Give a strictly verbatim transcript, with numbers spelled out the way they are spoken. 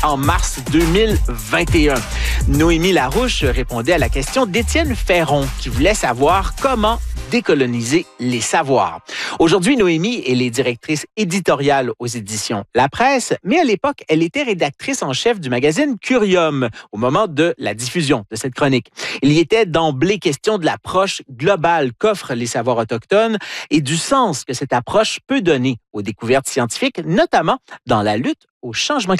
en mars deux mille vingt et un. Noémie Larouche répondait à la question d'Étienne Ferron, qui voulait savoir comment décoloniser les savoirs. Aujourd'hui, Noémie, elle est directrice éditoriale aux éditions La Presse, mais à l'époque, elle était rédactrice en chef du magazine Curium au moment de la diffusion de cette chronique. Il y était d'emblée question de l'approche globale qu'offrent les savoirs autochtones et du sens que cette approche peut donner aux découvertes scientifiques, notamment dans la lutte au changement climatique.